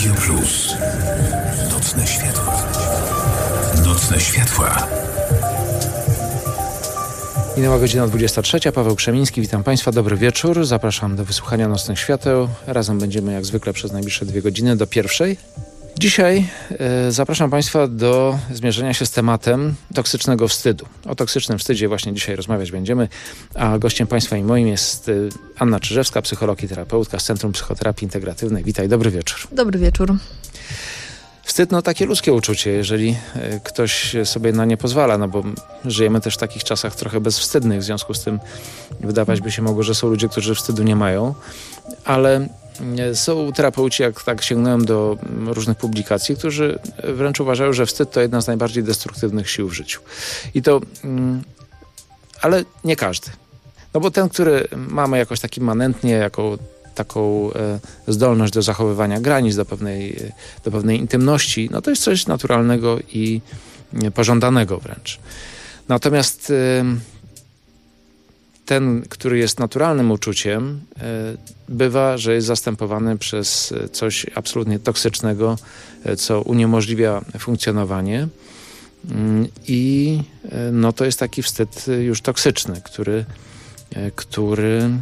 Radio Plus. Nocne światła. Nocne światła. Minęła godzina 23. Paweł Krzemiński, witam Państwa, dobry wieczór. Zapraszam do wysłuchania Nocnych Świateł. Razem będziemy jak zwykle przez najbliższe 2 godziny do 1:00. Dzisiaj zapraszam Państwa do zmierzenia się z tematem toksycznego wstydu. O toksycznym wstydzie właśnie dzisiaj rozmawiać będziemy, a gościem Państwa i moim jest Anna Czyżewska, psycholog i terapeutka z Centrum Psychoterapii Integratywnej. Witaj, dobry wieczór. Dobry wieczór. Wstyd, no takie ludzkie uczucie, jeżeli ktoś sobie na nie pozwala, no bo żyjemy też w takich czasach trochę bezwstydnych, w związku z tym wydawać by się mogło, że są ludzie, którzy wstydu nie mają, ale są terapeuci, jak tak sięgnąłem do różnych publikacji, którzy wręcz uważają, że wstyd to jedna z najbardziej destruktywnych sił w życiu. I to, ale nie każdy. No bo ten, który mamy jakoś tak immanentnie, taką zdolność do zachowywania granic, do pewnej intymności, no to jest coś naturalnego i pożądanego wręcz. Natomiast ten, który jest naturalnym uczuciem, bywa, że jest zastępowany przez coś absolutnie toksycznego, co uniemożliwia funkcjonowanie. I no, to jest taki wstyd już toksyczny, który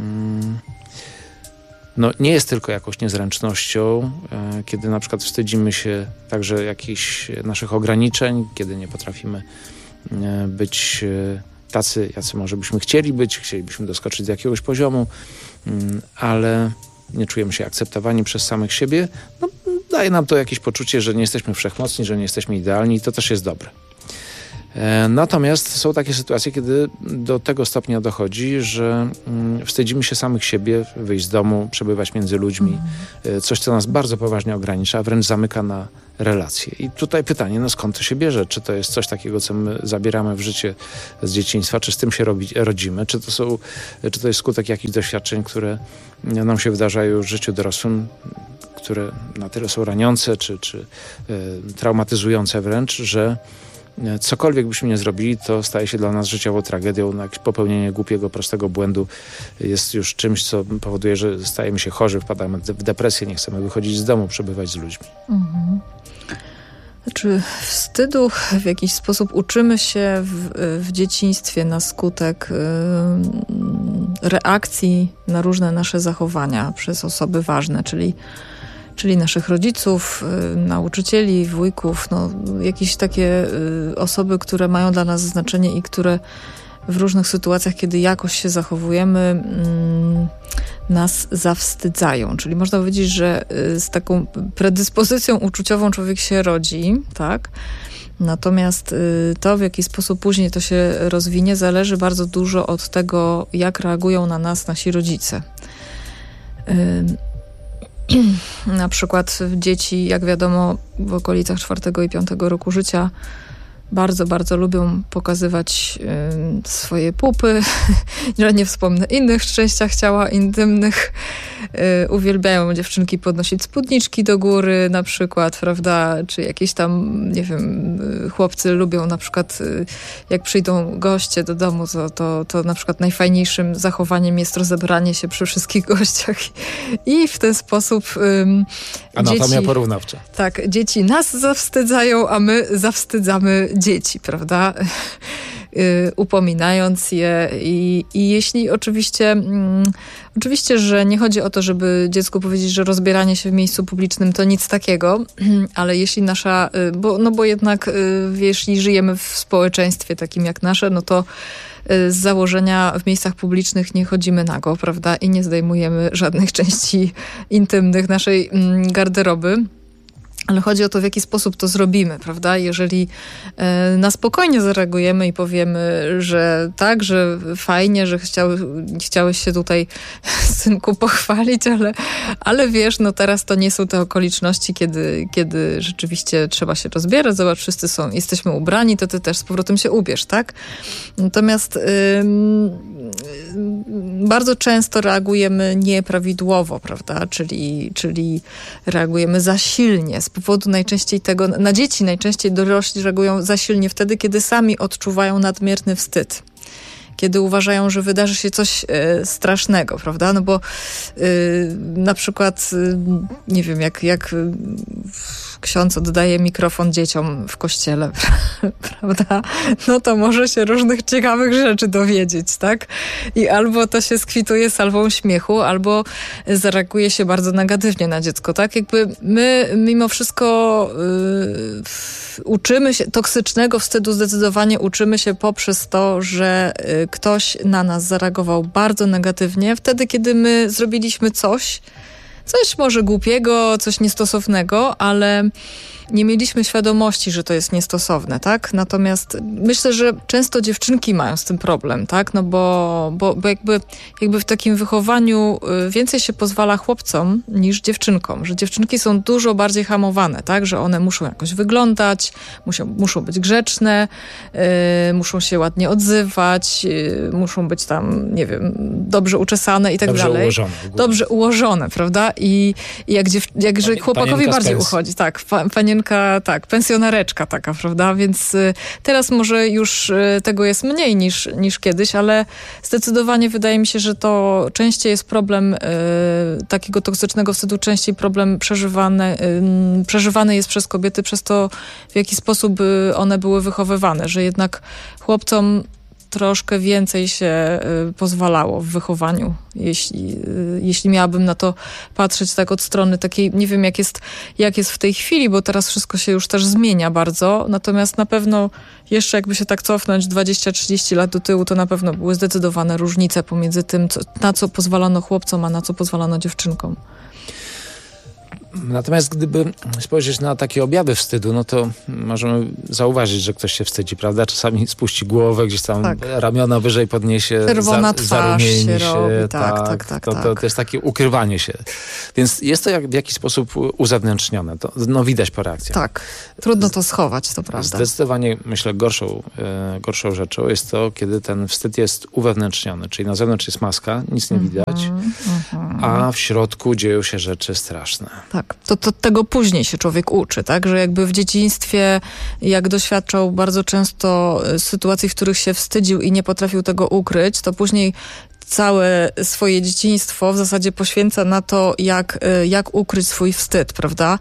no, nie jest tylko jakąś niezręcznością, kiedy na przykład wstydzimy się także jakichś naszych ograniczeń, kiedy nie potrafimy być tacy, jacy może byśmy chcielibyśmy doskoczyć do jakiegoś poziomu, ale nie czujemy się akceptowani przez samych siebie. No, daje nam to jakieś poczucie, że nie jesteśmy wszechmocni, że nie jesteśmy idealni i to też jest dobre. Natomiast są takie sytuacje, kiedy do tego stopnia dochodzi, że wstydzimy się samych siebie, wyjść z domu, przebywać między ludźmi. Coś, co nas bardzo poważnie ogranicza, a wręcz zamyka na relacje. I tutaj pytanie, no skąd to się bierze? Czy to jest coś takiego, co my zabieramy w życie z dzieciństwa? Czy z tym się rodzimy? Czy to jest skutek jakichś doświadczeń, które nam się wydarzają w życiu dorosłym, które na tyle są raniące, czy traumatyzujące wręcz, że cokolwiek byśmy nie zrobili, to staje się dla nas życiowo tragedią. No, jakieś popełnienie głupiego, prostego błędu jest już czymś, co powoduje, że stajemy się chorzy, wpadamy w depresję, nie chcemy wychodzić z domu, przebywać z ludźmi. Znaczy, wstydu w jakiś sposób uczymy się w dzieciństwie na skutek reakcji na różne nasze zachowania przez osoby ważne, czyli naszych rodziców, nauczycieli, wujków, no, jakieś takie osoby, które mają dla nas znaczenie i które w różnych sytuacjach, kiedy jakoś się zachowujemy, nas zawstydzają. Czyli można powiedzieć, że z taką predyspozycją uczuciową człowiek się rodzi, tak? Natomiast to, w jaki sposób później to się rozwinie, zależy bardzo dużo od tego, jak reagują na nas nasi rodzice. Na przykład dzieci, jak wiadomo, w okolicach 4. i 5. roku życia bardzo, bardzo lubią pokazywać swoje pupy, że nie wspomnę innych częściach ciała intymnych. Uwielbiają dziewczynki podnosić spódniczki do góry na przykład, prawda, czy jakieś tam, nie wiem, chłopcy lubią na przykład, jak przyjdą goście do domu, to na przykład najfajniejszym zachowaniem jest rozebranie się przy wszystkich gościach i w ten sposób Anatomia porównawcza. Tak, dzieci nas zawstydzają, a my zawstydzamy dzieci, prawda? Upominając je i jeśli oczywiście, że nie chodzi o to, żeby dziecku powiedzieć, że rozbieranie się w miejscu publicznym to nic takiego, ale jeśli bo jednak jeśli żyjemy w społeczeństwie takim jak nasze, no to z założenia w miejscach publicznych nie chodzimy nago, prawda? I nie zdejmujemy żadnych części intymnych naszej garderoby. Ale chodzi o to, w jaki sposób to zrobimy, prawda? Jeżeli na spokojnie zareagujemy i powiemy, że tak, że fajnie, że chciałeś się tutaj, synku, pochwalić, ale wiesz, no teraz to nie są te okoliczności, kiedy rzeczywiście trzeba się rozbierać. Zobacz, wszyscy jesteśmy ubrani, to ty też z powrotem się ubierz, tak? Natomiast bardzo często reagujemy nieprawidłowo, prawda? Czyli reagujemy za silnie, z powodu najczęściej tego, na dzieci najczęściej dorośli reagują za silnie wtedy, kiedy sami odczuwają nadmierny wstyd. kiedy uważają, że wydarzy się coś strasznego, prawda? No bo na przykład, nie wiem, jak ksiądz oddaje mikrofon dzieciom w kościele, prawda? No to może się różnych ciekawych rzeczy dowiedzieć, tak? I albo to się skwituje salwą śmiechu, albo zareaguje się bardzo negatywnie na dziecko, tak? Jakby my mimo wszystko uczymy się toksycznego wstydu, zdecydowanie uczymy się poprzez to, że ktoś na nas zareagował bardzo negatywnie, wtedy kiedy my zrobiliśmy coś może głupiego, coś niestosownego, ale nie mieliśmy świadomości, że to jest niestosowne, tak? Natomiast myślę, że często dziewczynki mają z tym problem, tak? No bo jakby w takim wychowaniu więcej się pozwala chłopcom niż dziewczynkom, że dziewczynki są dużo bardziej hamowane, tak? Że one muszą jakoś wyglądać, muszą być grzeczne, muszą się ładnie odzywać, muszą być tam, nie wiem, dobrze uczesane i tak dobrze dalej. Ułożone dobrze ułożone, prawda? I jakże chłopakowi bardziej uchodzi, tak, panienka, tak, pensjonareczka taka, prawda? Więc teraz może już tego jest mniej niż kiedyś, ale zdecydowanie wydaje mi się, że to częściej jest problem takiego toksycznego wstydu, częściej problem przeżywany jest przez kobiety przez to, w jaki sposób one były wychowywane, że jednak chłopcom troszkę więcej się pozwalało w wychowaniu, jeśli miałabym na to patrzeć tak od strony takiej, nie wiem jak jest w tej chwili, bo teraz wszystko się już też zmienia bardzo, natomiast na pewno jeszcze jakby się tak cofnąć 20-30 lat do tyłu, to na pewno były zdecydowane różnice pomiędzy tym, na co pozwalano chłopcom, a na co pozwalano dziewczynkom. Natomiast gdyby spojrzeć na takie objawy wstydu, no to możemy zauważyć, że ktoś się wstydzi, prawda? Czasami spuści głowę, gdzieś tam ramiona wyżej podniesie, czerwona twarz zarumieni się się. robi. Tak. To jest takie ukrywanie się. Więc jest to w jakiś sposób uzewnętrznione. To widać po reakcjach. Tak, trudno to schować, to prawda. Zdecydowanie, myślę, gorszą rzeczą jest to, kiedy ten wstyd jest uwewnętrzniony, czyli na zewnątrz jest maska, nic nie widać, a w środku dzieją się rzeczy straszne. Tak, to tego później się człowiek uczy, tak, że jakby w dzieciństwie, jak doświadczał bardzo często sytuacji, w których się wstydził i nie potrafił tego ukryć, to później całe swoje dzieciństwo w zasadzie poświęca na to, jak ukryć swój wstyd, prawda?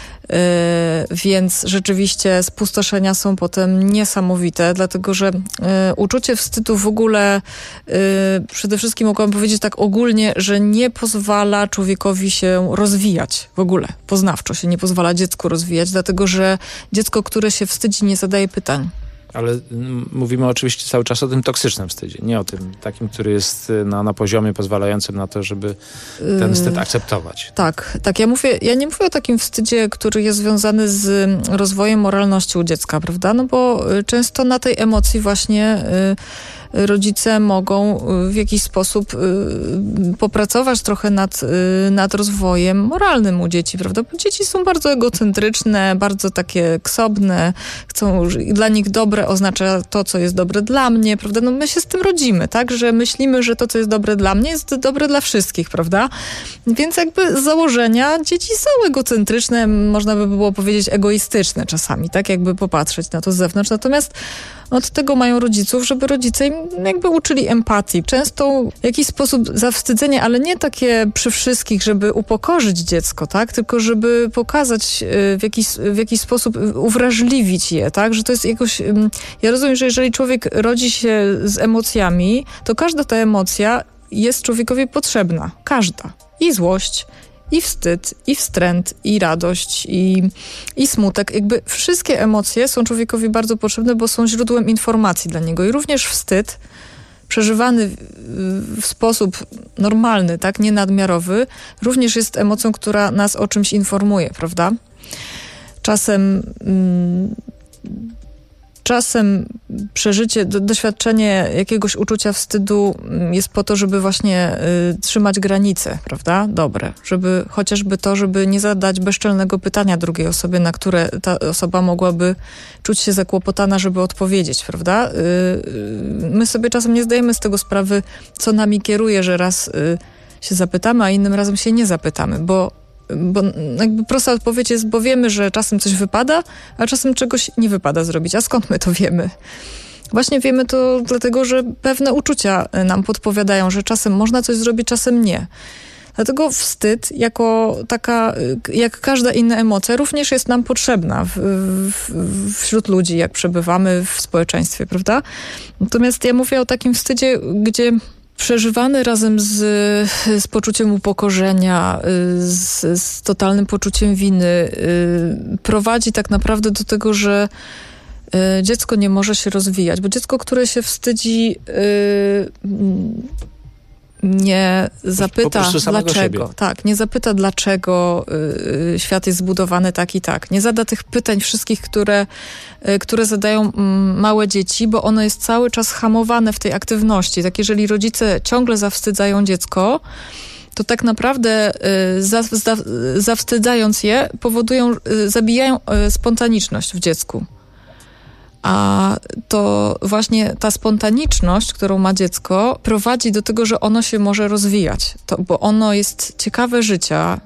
Więc rzeczywiście spustoszenia są potem niesamowite, dlatego że uczucie wstydu w ogóle przede wszystkim mogłabym powiedzieć tak ogólnie, że nie pozwala człowiekowi się rozwijać w ogóle, poznawczo się nie pozwala dziecku rozwijać, dlatego że dziecko, które się wstydzi, nie zadaje pytań. Ale mówimy oczywiście cały czas o tym toksycznym wstydzie, nie o tym takim, który jest na poziomie pozwalającym na to, żeby ten wstyd akceptować. Tak. Ja nie mówię o takim wstydzie, który jest związany z rozwojem moralności u dziecka, prawda? No bo często na tej emocji właśnie rodzice mogą w jakiś sposób popracować trochę nad rozwojem moralnym u dzieci, prawda? Bo dzieci są bardzo egocentryczne, bardzo takie ksobne, dla nich dobre oznacza to, co jest dobre dla mnie, prawda? No my się z tym rodzimy, tak? Że myślimy, że to, co jest dobre dla mnie, jest dobre dla wszystkich, prawda? Więc jakby z założenia dzieci są egocentryczne, można by było powiedzieć egoistyczne czasami, tak? Jakby popatrzeć na to z zewnątrz. Natomiast od tego mają rodziców, żeby rodzice im jakby uczyli empatii. Często w jakiś sposób zawstydzenie, ale nie takie przy wszystkich, żeby upokorzyć dziecko, tak? Tylko żeby pokazać w jakiś sposób, uwrażliwić je, tak? Że to jest jakoś... Ja rozumiem, że jeżeli człowiek rodzi się z emocjami, to każda ta emocja jest człowiekowi potrzebna. Każda. I złość, i wstyd, i wstręt, i radość, i smutek. Jakby wszystkie emocje są człowiekowi bardzo potrzebne, bo są źródłem informacji dla niego. I również wstyd, przeżywany w sposób normalny, tak, nie nadmiarowy, również jest emocją, która nas o czymś informuje, prawda? Czasem przeżycie, doświadczenie jakiegoś uczucia wstydu jest po to, żeby właśnie trzymać granice, prawda? Dobre. Żeby nie zadać bezczelnego pytania drugiej osobie, na które ta osoba mogłaby czuć się zakłopotana, żeby odpowiedzieć, prawda? My sobie czasem nie zdajemy z tego sprawy, co nami kieruje, że raz się zapytamy, a innym razem się nie zapytamy, bo jakby prosta odpowiedź jest, bo wiemy, że czasem coś wypada, a czasem czegoś nie wypada zrobić. A skąd my to wiemy? Właśnie wiemy to dlatego, że pewne uczucia nam podpowiadają, że czasem można coś zrobić, czasem nie. Dlatego wstyd, jako taka, jak każda inna emocja, również jest nam potrzebna wśród ludzi, jak przebywamy w społeczeństwie, prawda? Natomiast ja mówię o takim wstydzie, gdzie przeżywany razem z poczuciem upokorzenia, z totalnym poczuciem winy, prowadzi tak naprawdę do tego, że dziecko nie może się rozwijać, bo dziecko, które się wstydzi, nie zapyta dlaczego. Tak, nie zapyta dlaczego świat jest zbudowany tak i tak. Nie zada tych pytań wszystkich, które zadają małe dzieci, bo ono jest cały czas hamowane w tej aktywności. Tak, jeżeli rodzice ciągle zawstydzają dziecko, to tak naprawdę zawstydzając je, zabijają spontaniczność w dziecku. A to właśnie ta spontaniczność, którą ma dziecko, prowadzi do tego, że ono się może rozwijać. Bo ono jest ciekawe życia,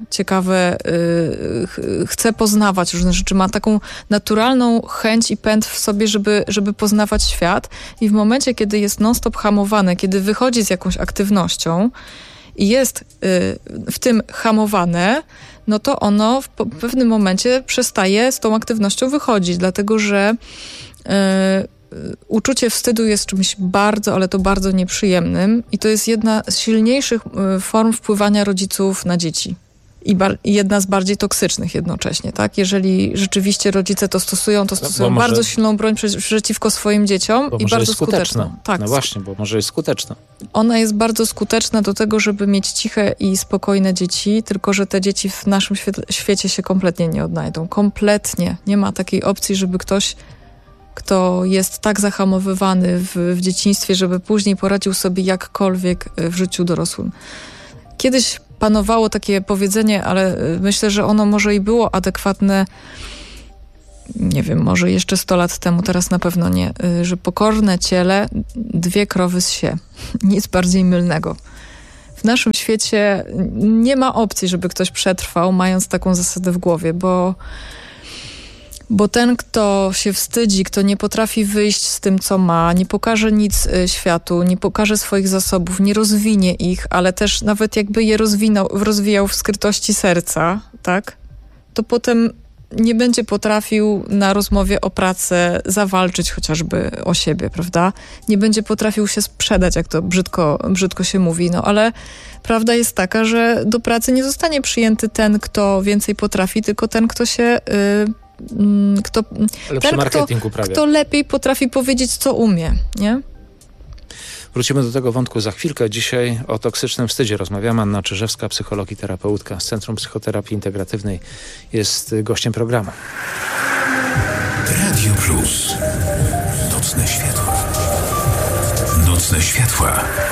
chce poznawać różne rzeczy, ma taką naturalną chęć i pęd w sobie, żeby poznawać świat. I w momencie, kiedy jest non-stop hamowane, kiedy wychodzi z jakąś aktywnością i jest w tym hamowane, no to ono w pewnym momencie przestaje z tą aktywnością wychodzić, dlatego że uczucie wstydu jest czymś bardzo, ale to bardzo nieprzyjemnym i to jest jedna z silniejszych form wpływania rodziców na dzieci. I jedna z bardziej toksycznych jednocześnie, tak? Jeżeli rzeczywiście rodzice to stosują bardzo silną broń przeciwko swoim dzieciom i bardzo skuteczną. Tak. No właśnie, bo może jest skuteczna. Ona jest bardzo skuteczna do tego, żeby mieć ciche i spokojne dzieci, tylko że te dzieci w naszym świecie się kompletnie nie odnajdą. Kompletnie. Nie ma takiej opcji, żeby ktoś, kto jest tak zahamowywany w dzieciństwie, żeby później poradził sobie jakkolwiek w życiu dorosłym. Kiedyś panowało takie powiedzenie, ale myślę, że ono może i było adekwatne, nie wiem, może jeszcze 100 lat temu, teraz na pewno nie, że pokorne ciele, 2 krowy zsie. Nic bardziej mylnego. W naszym świecie nie ma opcji, żeby ktoś przetrwał, mając taką zasadę w głowie, bo ten, kto się wstydzi, kto nie potrafi wyjść z tym, co ma, nie pokaże nic światu, nie pokaże swoich zasobów, nie rozwinie ich, ale też nawet jakby je rozwijał w skrytości serca, tak? To potem nie będzie potrafił na rozmowie o pracę zawalczyć chociażby o siebie, prawda? Nie będzie potrafił się sprzedać, jak to brzydko się mówi, no ale prawda jest taka, że do pracy nie zostanie przyjęty ten, kto więcej potrafi, tylko ten, kto się... Kto lepiej potrafi powiedzieć, co umie, nie? Wrócimy do tego wątku za chwilkę. Dzisiaj o toksycznym wstydzie rozmawiamy. Anna Czyżewska, psycholog i terapeutka z Centrum Psychoterapii Integratywnej, jest gościem programu. Radio Plus. Nocne światła. Nocne światła.